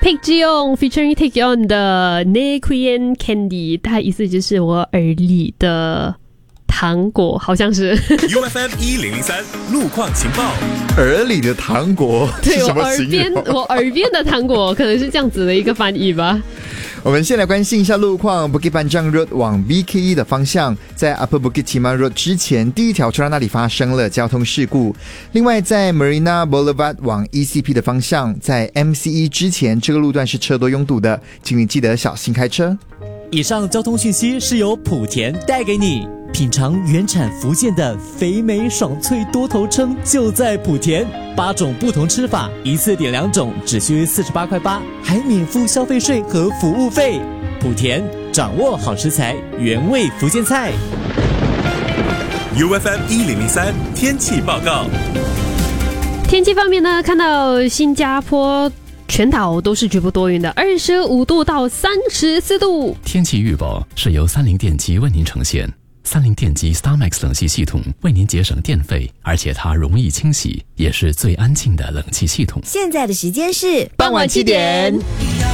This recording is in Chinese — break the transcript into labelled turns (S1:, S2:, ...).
S1: Take On featuring Take On 的 Nequian Candy， 它意思就是我耳里的糖果，好像是。
S2: UFM 1003路况情报，
S3: 耳里的糖果是什么形容？
S1: 我耳边的糖果，可能是这样子的一个翻译吧。
S3: 我们先来关心一下路况。Bukit Panjang Road 往 BKE 的方向，在 Upper Bukit Timah Road 之前，第一条车道那里发生了交通事故。另外，在 Marina Boulevard 往 ECP 的方向，在 MCE 之前，这个路段是车多拥堵的，请你记得小心开车。
S4: 以上交通讯息是由莆田带给你。品尝原产福建的肥美爽脆多头称就在莆田，8种不同吃法，一次点2种，只需48块8，还免付消费税和服务费。莆田掌握好食材，原味福建菜。
S2: UFM 1003天气报告。
S1: 天气方面呢，看到新加坡全岛都是局部多云的，25度到34度。
S5: 天气预报是由30电机为您呈现。30电机 StarMax 冷气系统为您节省电费，而且它容易清洗，也是最安静的冷气系统。
S6: 现在的时间是
S1: 傍晚7点。